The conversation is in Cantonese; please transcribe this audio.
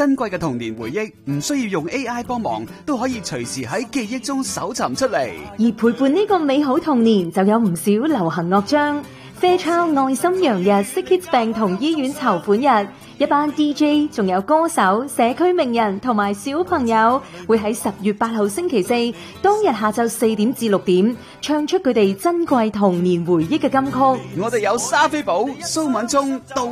珍貴嘅童年回憶，唔需要用 AI 幫忙，都可以隨時喺記憶中搜尋出嚟。 而陪伴呢個美好童年，就有唔少流行樂章。Fairchild 愛心洋日 SickKids 病童醫院籌款日，一班 DJ 仲有歌手、社區名人同埋小朋友，會喺10月8號星期四當日下晝4點至6點，唱出佢哋珍貴童年回憶嘅金曲。 我哋有莎菲寶、蘇敏聰、杜